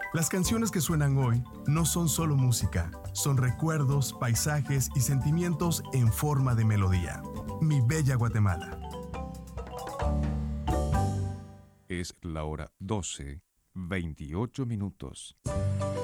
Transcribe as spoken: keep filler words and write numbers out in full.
Las canciones que suenan hoy no son solo música, son recuerdos, paisajes y sentimientos en forma de melodía. Mi bella Guatemala. Es la hora doce, veintiocho minutos.